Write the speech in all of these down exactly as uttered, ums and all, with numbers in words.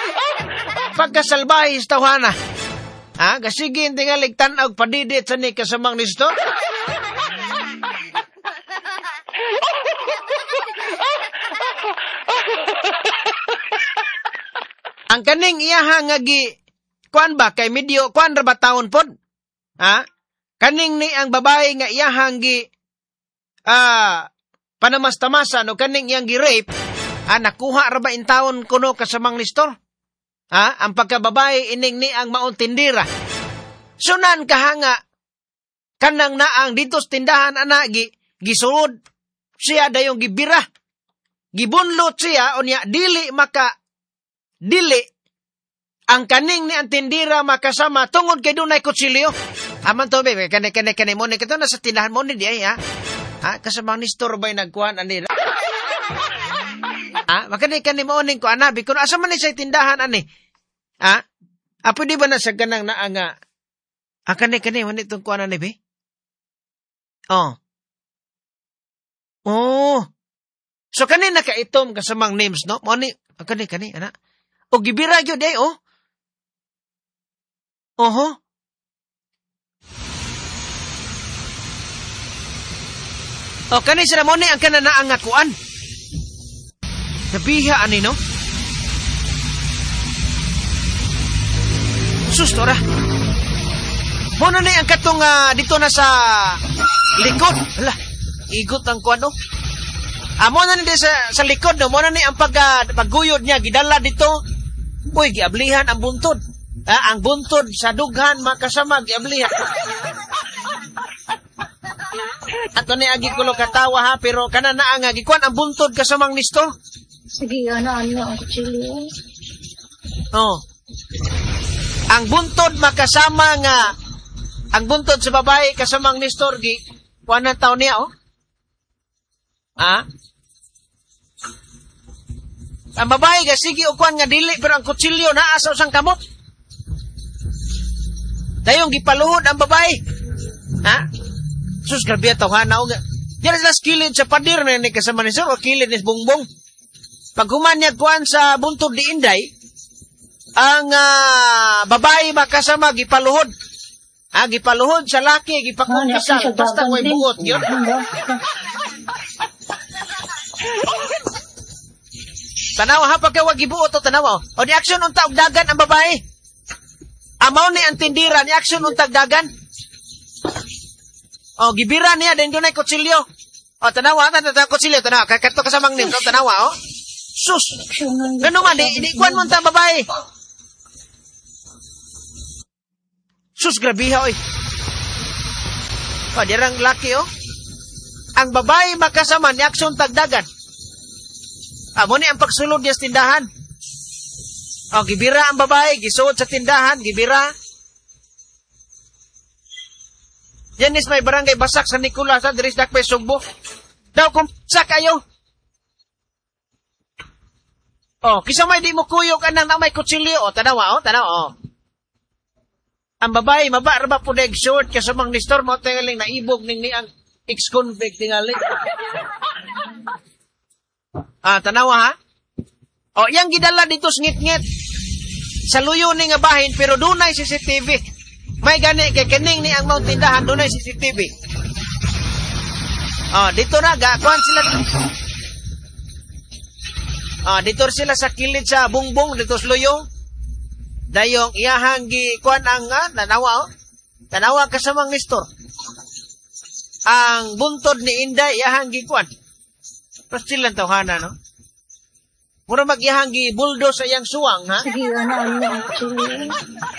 Pagkasalbahis tawhana. Ha? Kasige hindi nga ligtanaw padidit sa ni kasamang nisto. Ang kaning iyaha nga gi kuan ba kay medyo kuan ra ba taon pod? Ha? Kaning ni ang babae nga iyahang gi ah panamastamasa no kaning iyang gi rape, ah nakuha ra ba in taon kuno kasamang nistor? Ha? Ang pagkababae ining ni ang mauntindira. Sunan kahanga kanang naang dito sa tindahan ana gi gisulod siya dayong gibira. Gibunlot siya unya dili maka dili ang kaning ni ang tindira makasama tungod kay dunay kutsilyo. Aman to bebe kane kane kane mo ni kato na sa tindahan mo ni di ay ha. Ha kasamang nistor bay nagkuan ani. Ha makani kani mo ning ko anabi kun asa man ni sa tindahan ani. Ha apo di ba na sa ganang naanga. Ah kani kani mo nitong kuan ani be? Oh. Oh. So kani nakaitom kasamang names no? Mo ni kani kani ana. O gibira gyud ay oh. Oho. O kani sila mo ni ang kananaang ngakuan. Nabiha ani no? Sustora. Mo na ni ang katong uh, dito na sa likod. Hala, igot ang kuan no? Amo na ni sa sa likod no, mo na ni ang pag uh, pagguyod niya gidala dito. Uy, giablihan ang buntod. Ah, ang buntod sa dughan makasama giablihan. Ato ni agi kulo katawa ha, pero kana naa nga gikuan ang buntod kasamang nisto. Sige, ana ano ang kutsilyo. Oh. Ang buntod makasama nga ang buntod sa babae kasamang nistor gi kuan ang taon niya oh. Ah? Ang babae ga sige o kuan nga dili pero ang kutsilyo naa sa usang kamot. Dayong gipaluhod ang babae. Ha? Sus grabe tawhana og. Dira sa kilid sa padir na ni kasama ni sir o kilid ni bongbong. Pag human niya kuan sa buntod di Inday, ang uh, babae makasama gipaluhod. Ah, gipaluhod sa laki, gipakumpisal. Basta may buot yun. Tanawa ha, pagka wag gibuot o tanawa. O di aksyon unta og dagan ang babae. Amaw ni ang tindira, ni aksyon untag dagan. O, gibira niya, din doon ay kutsilyo. O, tanawa, tanawa, kutsilyo, tanawa. Kakato ka sa mangnim, tanawa, o. Sus! Ganun man, ikuan mo ang babae. Sus, grabiha, oy. O, dirang laki, o. Ang babae makasama ni aksyon tagdagan. Amo ni ang pagsulod niya sa tindahan. O, gibira ang babae, gisuod sa tindahan, gibira. Yan is may barangay Basak sa Nicolas, sa Diris Dakpay, Sugbo. Daw kung sa kayo. O, kisa may di mo kuyog anang na may kutsilyo. O, tanawa, o, tanawa, o. Ang babae, mabarba po deg short, kasamang ni Storm, o, tingaling naibog ning ni ang ex-convict, tingaling. Ah, tanawa, ha? O, yang gidala dito ngit-ngit. Sa luyo ni nga bahin, pero dunay C C T V. May gani, kay kining ni ang mount tindahan, dunay C C T V. O, dito na, gakuan sila. O, dito sila sa kilid sa bungbong, dito sa luyo. Dayong iyahang gikuan ang, ah, tanawa, o. Tanawa kasamang nistor. Ang buntod ni Inday, iyahang gikuan. Pastilan tawhana, no? Mura magyahanggi buldo sa iyang suwang, ha? Sige, ano, ano, ang kutsilyo.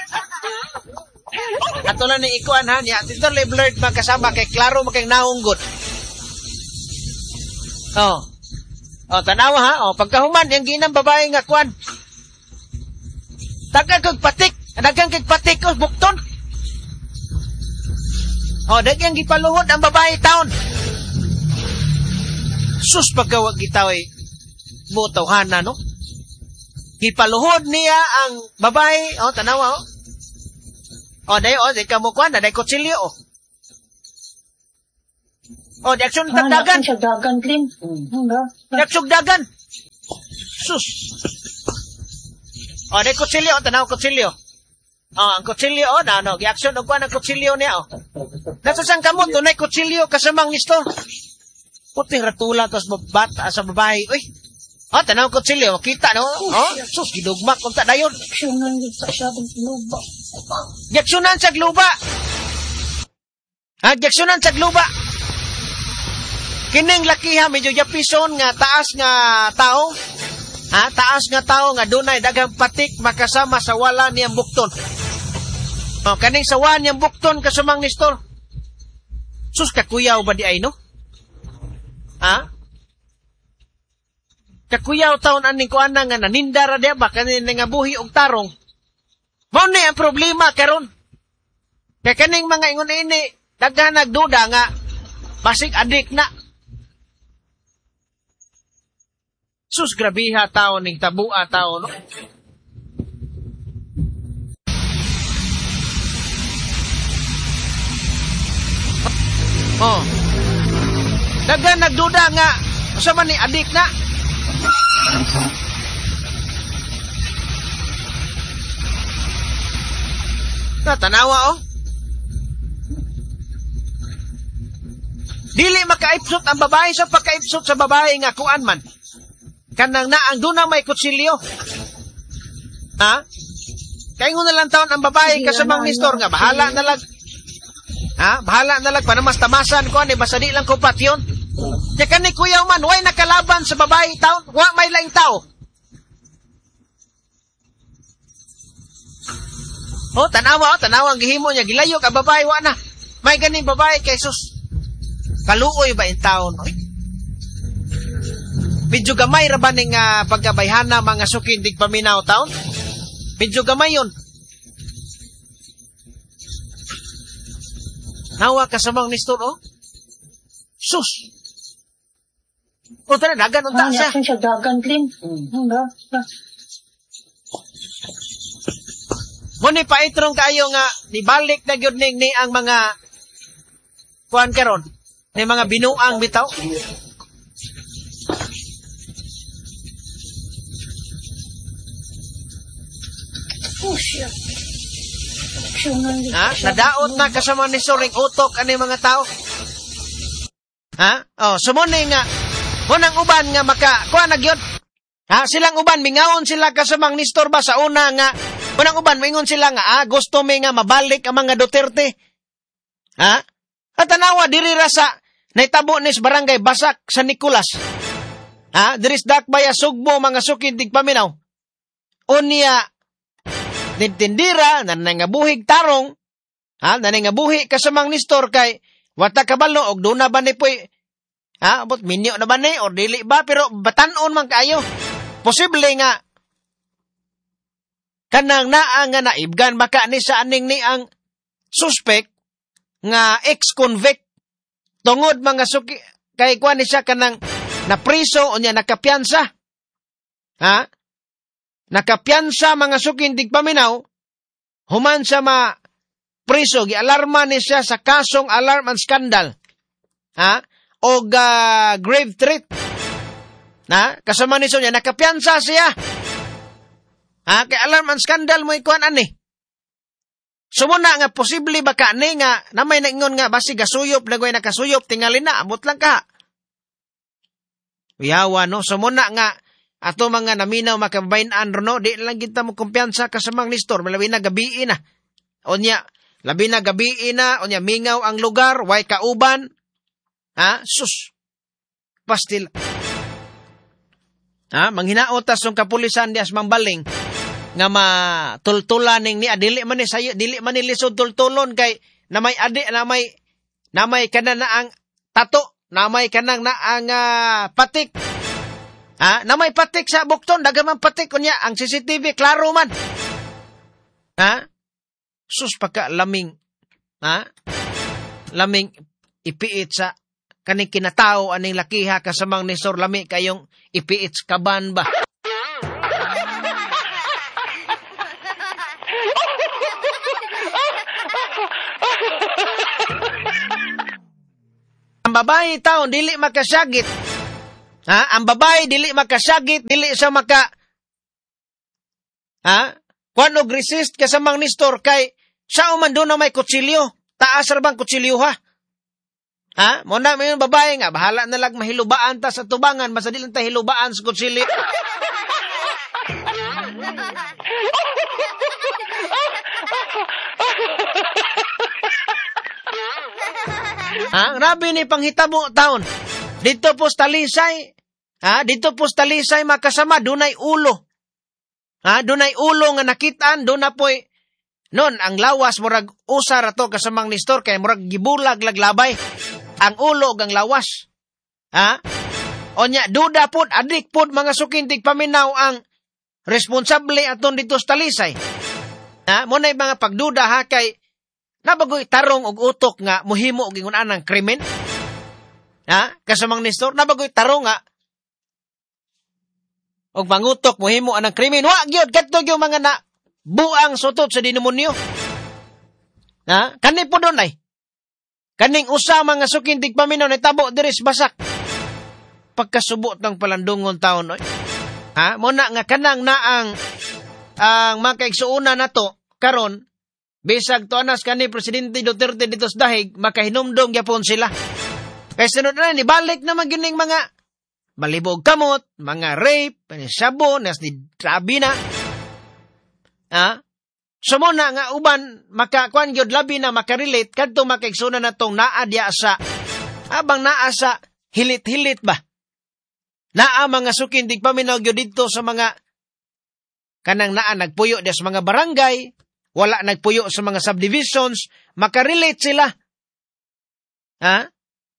Ato lang ni ikuan, ha? Niya, tito le blurred magkasama kay klaro makay naunggot. Oh. Oh, tanawa, ha? Oh, pagkahuman, yung ginang babae nga kuan. Taga kag patik. Dagang kag patik ko, bukton. Oh, dagang gipaluhod ang babae taon. Sus, pagkawag gitaw eh. Butawhana, no? Gipaluhod niya ang babae. O, oh, tanawa, o. Oh. O, oh, dayo, o, oh, di ka mo kuhan, dayo kutsilyo, o. Oh. O, di aksyon tagdagan. Di dagan, Glenn. Di aksyon dagan. Sus. O, di kutsilyo, tanaw kutsilyo. O, ang kutsilyo, o, na, no, gi-action og kuan ang kutsilyo niya, o. Natusang kamot, dunay kutsilyo kasamang nistor. Puting ratula, tos bata sa babae, uy. O, tanaw kutsilyo, kita, no? O, sus, gidugmak, kung ta dayon. Aksyonan yun sa siya ng luba. Jacksonan sa gluba. Ha, Jacksonan sa gluba. Kining lakiha, medyo yapison nga taas nga tao. Ha, taas nga tao nga dunay dagang patik makasama sa wala niyang bukton. O, kaning sawa niyang bukton kasamang nistor. Sus, kakuyaw ba di ay, no? Ha? Kakuyaw taon aning ko anang nga nanindara di ba kaning nga buhi og tarong. Mao ni ang problema karon. Kay kaning mga ingon ini daghan nagduda nga basig adik na. Sus, grabiha tao ning tabua tao, no? Oh. Daghan nagduda nga usa man ni adik na. Natanawa, oh. Dili makaipsot ang babae sa pagkaipsot sa babae nga kuan man. Kanang na ang duna may kutsilyo. Ha? Kaya nga lang taon ang babae kasamang nistor nga bahala na lag. Ha? Bahala na lag panamas-tamasan ko ani basta di lang kupat yun. Kaya kani kuyaw man way nakalaban sa babae taon, wa may laing tao. Oh, tanawa, oh, tanawa ang gihimo niya gilayo ka babae wa na. May ganing babae kay sus. Kaluoy ba in taon, oy? Medyo gamay ra ba ning uh, pagkabayhana mga sukin dig paminaw taon? Medyo gamay yun. Nawa kasamang nistor, oh? Sus! O, tara, dagan unta siya. Ano siya dagan, Glenn? Hangga. Muni paitrong kayo nga, nibalik na yun ni, ni ang mga kuhan karon, ni mga binuang bitaw. Oh, siya. Aksyonan yun Ha? sa siya. Nadaot na kasama ni Soring utok ani mga tao. Ha? Oh, sumuni nga munang uban nga maka kuha na gyud. Ha, silang uban mingaon sila kasamang nistor ba sa una nga munang uban mingon sila nga ah, gusto mi nga mabalik ang mga Duterte. Ha? At tanawa diri ra sa naitabo ni sa barangay Basak sa Nicolas. Ha, diris dakbaya Sugbo mga sukin dig paminaw. Unya nintindira, nanay nga buhig tarong, ha, nanay nga buhi kasamang nistor kay, wata kabalo, og doon na ba ni po'y, ha, abot, minyo na ba ni, or dili ba, pero batanon man kayo. Posible nga, kanang naa nga naibgan, baka ni sa aning ni ang suspect, nga ex-convict, tungod mga suki, kay kuha ni siya kanang napriso, o niya nakapiansa, ha, nakapiansa mga sukin dig paminaw, human sa ma priso, gi-alarma ni siya sa kasong alarm and scandal. Ha? O uh, grave threat. Ha? Kasama ni niya, nakapiansa siya. Ha? Kay alarm and scandal mo ikuan ani. Sumuna nga, posible baka ni nga, na may naingon nga, basi gasuyop, nagway nakasuyop, tingali na, abot lang ka. Uyawa, no? Sumuna nga, ato mga naminaw makabayan no, di lang kita mo kumpiyansa kasamang nistor, malabi na gabi na. Onya, labi na gabi na, onya mingaw ang lugar, way kauban. Ha? Sus. Pastil. Ha? Manghinaotas ng kapulisan dias mambaling nga matultulan ning ni adili man ni sayo, dili man ni lisod tultulon kay na may adi na may na may kana na ang tato, na may kanang na ang uh, patik. Ha? Na may patik sa bukton, dagamang patik kunya ang C C T V klaro man. Ha? Sus pagka laming. Ha? Laming ipiit sa kaning kinatao aning lakiha kasamang ni Sor lami kayong ipiit sa kaban ba. Ang babae taon dili makasyagit. Ha? Ang babae, dili makasyagit, dili siya maka, Ha? Kuan og resist kasamang Nestor kay sa man doon na may kutsilyo. Taas ra bang kutsilyo ha? Ha? Mo na may babae nga bahala na lang mahilubaan ta sa tubangan, basta di lang ta hilubaan sa kutsilyo. Ha? Grabe ni panghitabo taon. Dito po sa Talisay, ha? Dito po sa Talisay makasama dunay ulo. Ha? Dunay ulo nga nakitaan, do na po'y noon ang lawas murag usar ato kasamang Nestor kay murag gibulag laglabay. Ang ulo ang lawas. Ha? Onya duda pod, adik pod mga sukintig paminaw ang responsable aton dito sa Talisay. Ha? Mo na mga pagduda ha kay nabagoy tarong og utok nga muhimo og ingon anang krimen. Ha? Kasamang Nestor, nabagoy tarong nga og mangutok muhimo anang krimen. Wa gyud kadto yung mga na buang sutot sa dinomonyo. Ha? Kani po doon ay. Kaning usa mga sukintig paminaw na tabo diris basak. Pagkasubot ng palandungon taon oy. Ha? Mo na nga kanang naang ang mga kaigsuuna nato karon bisag to anas kani Presidente Duterte dito sa dahig makahinumdom gyapon sila. Kay sunod na ni balik naman gining mga malibog kamot, mga rape, sabo, nas ni trabi na. Ha? So mo na nga uban makakuan gyud labi na makarelate kadto makaigsuuna natong naa diya sa abang naa sa hilit-hilit ba. Naa mga sukindig paminaw gyud dito sa mga kanang naa nagpuyo diya sa mga barangay, wala nagpuyo sa mga subdivisions, makarelate sila. Ha?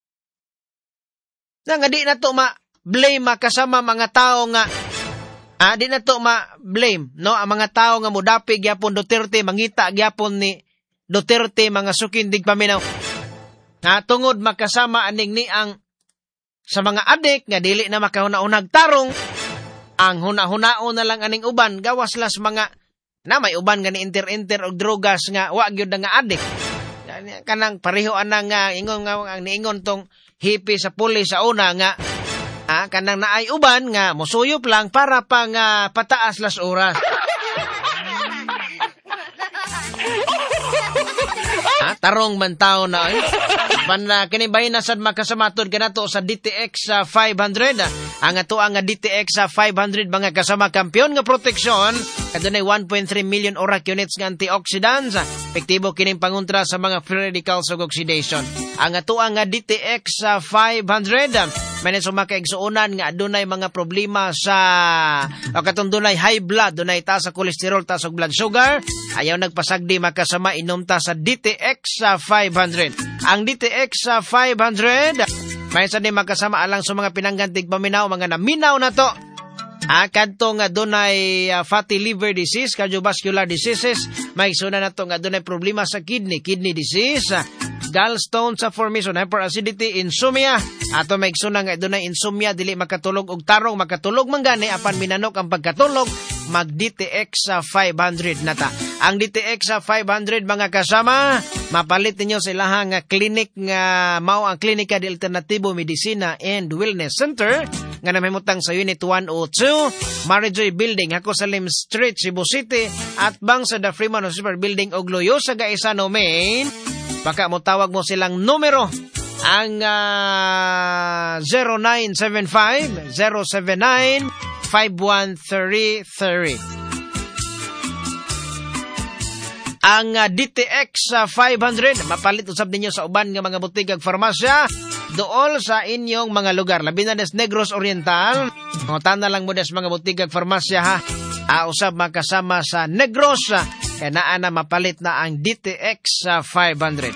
Na nga di na to ma-blame kasama mga tao nga Ah, di na to ma-blame, no? Ang mga tao nga mudapi gyapon Duterte, mangita gyapon ni Duterte, mga sukindig paminaw. Ha, tungod makasama aning ni ang sa mga adik nga dili na makahuna-unag tarong, ang huna-hunao na lang aning uban, gawas las mga na may uban nga ni inter-inter og drogas nga wa gyud nga adik. Kanang pareho anang nga ingon nga ang niingon tong hippie sa pulis sa una nga Ah, kanang naay uban nga musuyop lang para pang uh, pataas las oras. ah, tarong man tao na ay. Pan uh, kinibahin na sad makasamatod kanato sa D T X uh, five hundred. Uh, ang ato ang uh, D T X uh, five hundred mga kasama kampiyon nga proteksyon kadunay one point three million ORAC units nga antioxidants. Uh, epektibo kining pangontra sa mga free radicals ug oxidation. Ang ato ang uh, D T X uh, five hundred uh, Manin sa mga kaigsuunan nga adunay mga problema sa o katong dunay high blood, dunay taas sa kolesterol, taas sa blood sugar, ayaw nagpasagdi makasama inom ta sa D T X five hundred. Ang D T X five hundred may sa di makasama alang sa mga pinanggantig paminaw, mga naminaw na to. Ah, kadto nga dunay uh, fatty liver disease, cardiovascular diseases, may suna na to nga dunay problema sa kidney, kidney disease, uh, gallstones sa formation, hyperacidity, insomnia. Ato may suna nga dunay insomnia, dili makatulog og tarong, makatulog man gani apan minanok ang pagkatulog, mag D T X five hundred na ta. Ang D T X five hundred mga kasama, mapalit ninyo sa ilahang clinic nga mao ang Klinika de Alternatibo Medicina and Wellness Center nga namahimutang sa Unit one oh two, Marijoy Building, Hacosalim Street, Cebu City, at bang sa The Freeman Super Building og Loyo sa Gaisano, Maine. Baka mo tawag mo silang numero ang uh, zero nine seven five, zero seven nine, five one three three. Ang uh, D T X uh, five hundred, mapalit usab ninyo sa uban nga mga butig ag farmasya dool sa inyong mga lugar. Labi na des Negros Oriental, mangutan na lang mo des mga butig ag farmasya ha. Uh, usab makasama sa Negros, uh, kaya naa na mapalit na ang D T X uh, five hundred.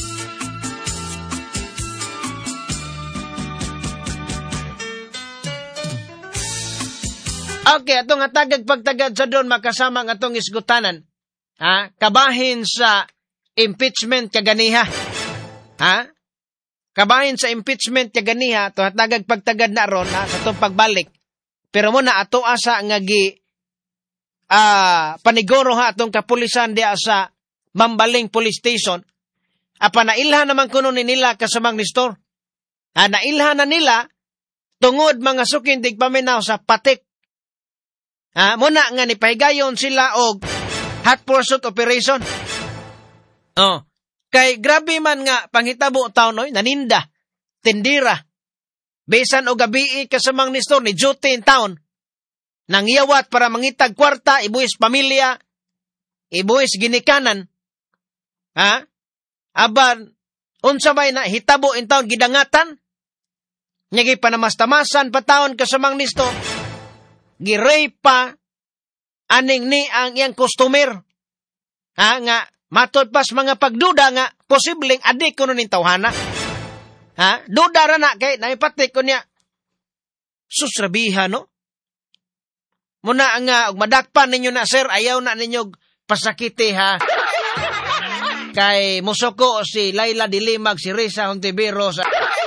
Okay, atong atagag pagtagad sa doon makasama ang atong isgutanan. Ha? Kabahin sa impeachment kaganiha. Ha? Kabahin sa impeachment kaganiha, to hatagag pagtagad na ron ha, sa itong pagbalik. Pero muna ato asa nga gi uh, panigoro ha atong kapulisan diya sa Mambaling Police Station. Apa nailhan naman kuno ni nila kasamang Nestor. Ha, nailhan na nila tungod mga sukindig paminaw sa patik. Ha, muna nga ni pahigayon sila og hot pursuit operation. Oh, kay grabe man nga panghitabo taon oy, naninda, tindira. Bisan og gabi kasamang ni store ni duty in town. Nangyawat para mangitag kwarta, ibuhis pamilya, ibuhis ginikanan. Ha? Aban unsa may na hitabo in town gidangatan? Nyagi panamastamasan pa taon kasamang ni store. Gi-rape pa aning ni ang iyang customer. Ha nga matod pas mga pagduda nga posibleng adik kuno ning tawhana. Ha? Duda ra na kay naipatik ko niya. Susrabiha no? Muna nga og madakpan ninyo na sir, ayaw na ninyo pasakiti ha. Kay musuko si Laila Dilimag, si Risa Hontiveros.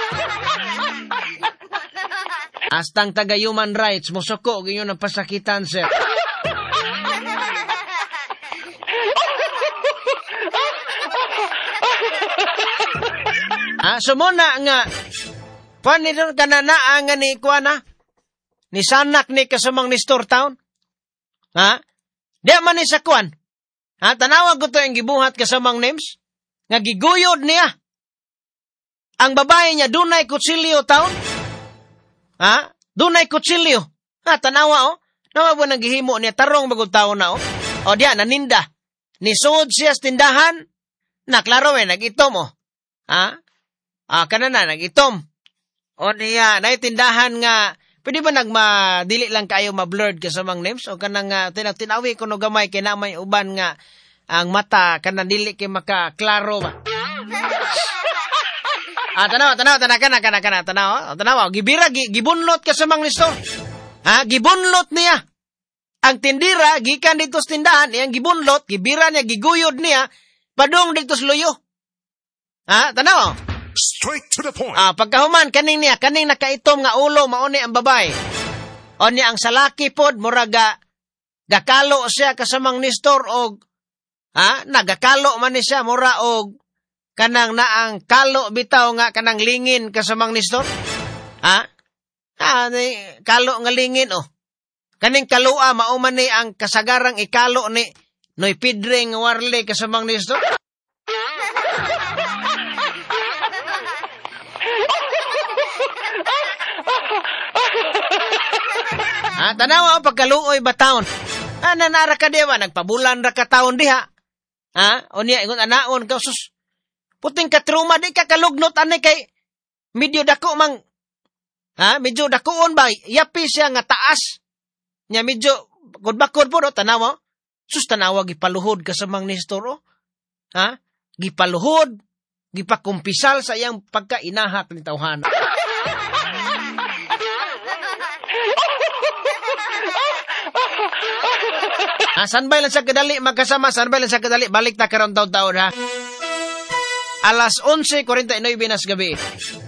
Astang taga human rights, musuko ginyo ng pasakitan sir. Ah, sumuna nga, kuan ni doon kananaa nga ni kuan na, ni sanak ni kasamang ni Store Town. Ha? Di man ni sa kuan. Ha? Tanawag ko to yung gibuhat kasamang names. Nga giguyod niya. Ang babae niya, dunay kutsilyo taon. Ha? Dunay kutsilyo. Ha? Tanawa o. Nawa po nang gihimo niya, tarong bagong taon na o. O diya, naninda. Nisod siya sa tindahan. Naklaro eh, nag-itom o. Ha? Ah, kanana, nag-itom. O niya, naitindahan nga, pwede ba nagmadili lang kayo ma-blurred kasamang names? O kanang uh, tinawi ko no gamay, kinamay uban nga, ang mata, kanang dili kay makaklaro ba? Ah, tanaw, tanaw, tanaw, kana, kana, kana, tanaw, tanaw, gibira, gibunlot kasamang listo. Ha, gibunlot niya. Ang tindira, gikan dito sa tindahan, iyang gibunlot, gibira niya, giguyod niya, padong dito sa luyo. Ha, tanaw. Straight to the point. Ah, pagkahuman kaning niya, kaning nakaitom nga ulo mauni ang babae. O niya ang salaki pod muraga gakalo siya kasamang nistor og ha, nagakalo man ni siya mura og kanang naang kalo bitaw nga kanang lingin kasamang nistor. Ha? Ah, ni kalo nga lingin oh. Kaning kalua mao man ni ang kasagarang ikalo ni Noy Pidre nga warle kasamang nistor. Ha, tanawa o pagkaluoy ba taon? Ha, nanara ka diwa, nagpabulan ra ka taon diha. Ha, o niya, ingon anaon ka, sus, puting katruma, di ka kalugnot, anay kay, medyo dako mang, ha, medyo dakoon ba, yapi siya nga taas, niya medyo, kudbakod po, no, tanawa, sus, tanawa, gipaluhod ka sa mang nistoro, ha, gipaluhod, gipakumpisal sa iyang pagkainahak ni tawhana. Ah, sanbay lang sa kadali, magkasama, sanbay lang sa kadali, balik na karon taon-taon ha. Alas onse forty-nine nas gabi.